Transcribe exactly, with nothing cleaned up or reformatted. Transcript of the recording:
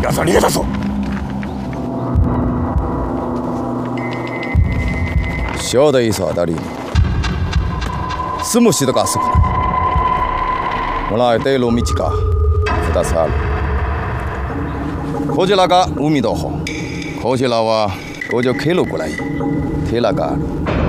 皆さん逃げ出そう。 셔더에서 아다리 스무시도 갔었구나. 몰라 때로 미치까 부다살 고질라가 우미도호 고질라와 고조 켈로 고라이 텔라가